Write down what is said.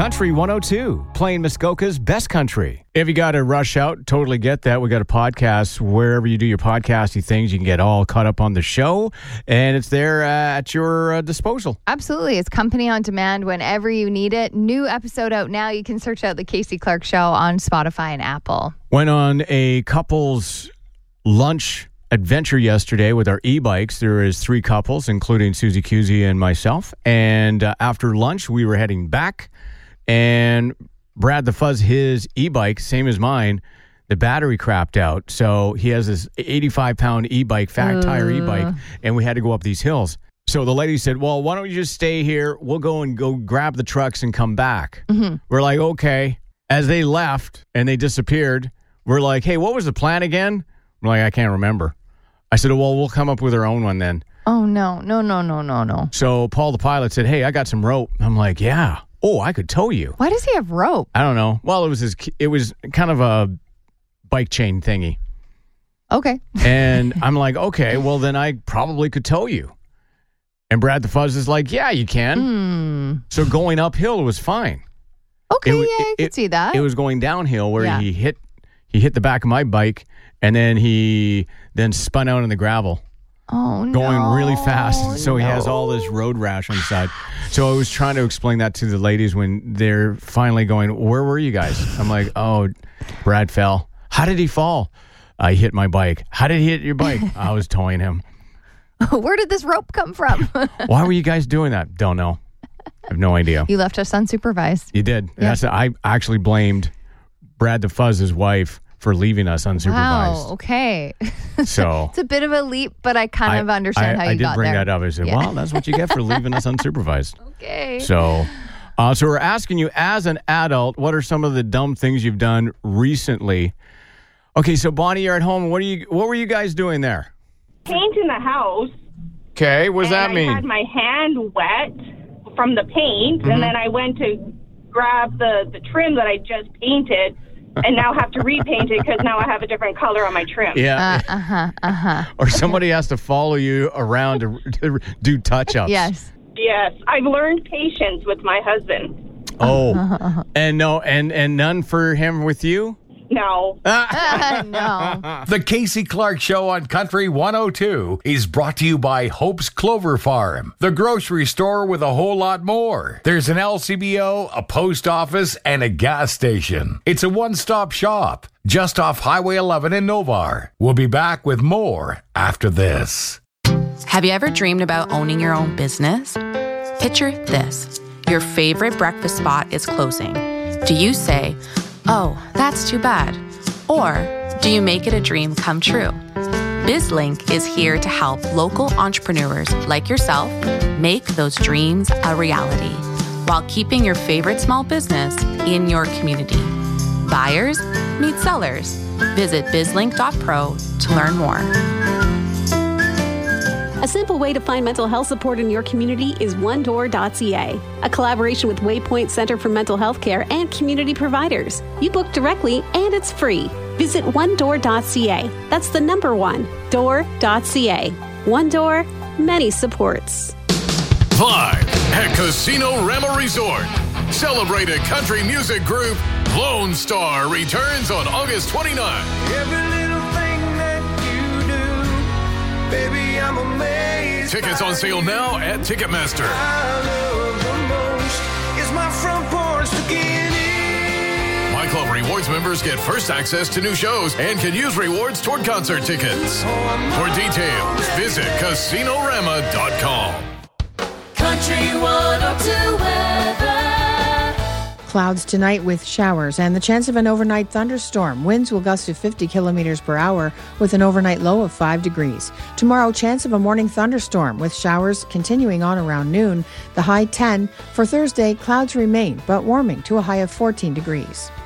Country 102, playing Muskoka's best country. If you got to rush out, totally get that. We got a podcast wherever you do your podcasty things. You can get all caught up on the show, and it's there at your disposal. Absolutely. It's company on demand whenever you need it. New episode out now. You can search out The Casey Clark Show on Spotify and Apple. Went on a couple's lunch adventure yesterday with our e-bikes. There is 3 couples, including Susie Cusey and myself. And after lunch, we were heading back. And Brad the Fuzz, his e-bike, same as mine, the battery crapped out. So he has this 85-pound e-bike, fat tire e-bike, and we had to go up these hills. So the lady said, well, why don't you just stay here? We'll go grab the trucks and come back. Mm-hmm. We're like, okay. As they left and they disappeared, we're like, hey, what was the plan again? I'm like, I can't remember. I said, well, we'll come up with our own one then. Oh, no. So Paul the pilot said, hey, I got some rope. I'm like, yeah. Oh, I could tow you. Why does he have rope? I don't know. Well, it was kind of a bike chain thingy. Okay. And I'm like, okay, well, then I probably could tow you. And Brad the Fuzz is like, yeah, you can. So going uphill was fine. Okay, I could see that. It was going downhill where he hit the back of my bike, and then he spun out in the gravel. Oh, no. Going really fast. So he has all this road rash on the side. So I was trying to explain that to the ladies when they're finally going, where were you guys? I'm like, oh, Brad fell. How did he fall? I hit my bike. How did he hit your bike? I was towing him. Where did this rope come from? Why were you guys doing that? Don't know. I have no idea. You left us unsupervised. You did. Yeah. I actually blamed Brad the Fuzz's wife for leaving us unsupervised. Wow, okay. So it's a bit of a leap, but I kind of understand how you got there. I did bring that up. I said, well, that's what you get for leaving us unsupervised. Okay. So we're asking you, as an adult, what are some of the dumb things you've done recently? Okay, so Bonnie, you're at home. What were you guys doing there? Painting the house. Okay, what does that mean? I had my hand wet from the paint, and then I went to grab the trim that I just painted, and now have to repaint it because now I have a different color on my trim. Yeah. Or somebody has to follow you around to do touch-ups. Yes. Yes. I've learned patience with my husband. Oh. And none for him with you? No. No. The Casey Clark Show on Country 102 is brought to you by Hope's Clover Farm, the grocery store with a whole lot more. There's an LCBO, a post office, and a gas station. It's a one-stop shop just off Highway 11 in Novar. We'll be back with more after this. Have you ever dreamed about owning your own business? Picture this. Your favorite breakfast spot is closing. Do you say, oh, that's too bad? Or do you make it a dream come true? BizLink is here to help local entrepreneurs like yourself make those dreams a reality while keeping your favorite small business in your community. Buyers meet sellers. Visit bizlink.pro to learn more. A simple way to find mental health support in your community is onedoor.ca, a collaboration with Waypoint Center for Mental Health Care and community providers. You book directly and it's free. Visit onedoor.ca. That's the number 1, door.ca. One Door, many supports. Live at Casino Rama Resort. Celebrated country music group Lone Star returns on August 29th. Every little thing that you do, baby, I'm amazed. Tickets on sale now at Ticketmaster. I love the most is my front porch to get in. My Club Rewards members get first access to new shows and can use rewards toward concert tickets. For details, visit CasinoRama.com. Country 102 weather. Clouds tonight with showers and the chance of an overnight thunderstorm. Winds will gust to 50 kilometers per hour with an overnight low of 5 degrees. Tomorrow, chance of a morning thunderstorm with showers continuing on around noon. The high 10. For Thursday, clouds remain, but warming to a high of 14 degrees.